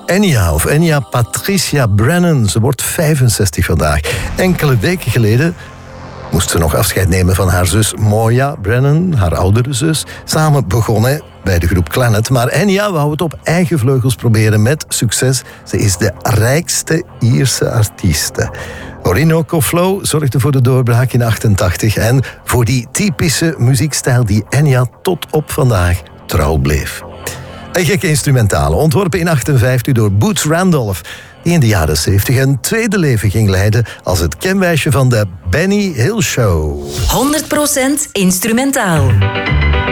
Enya Patricia Brennan. Ze wordt 65 vandaag. Enkele weken geleden moest ze nog afscheid nemen van haar zus Moya Brennan, haar oudere zus. Samen begonnen bij de groep Clannad. Maar Enya wou het op eigen vleugels proberen met succes. Ze is de rijkste Ierse artieste. Orinoco Flow zorgde voor de doorbraak in 88 en voor die typische muziekstijl die Enya tot op vandaag trouw bleef. Een gekke instrumentale, ontworpen in 58 door Boots Randolph, die in de jaren 70 een tweede leven ging leiden als het kenwijsje van de Benny Hill Show. 100% instrumentaal.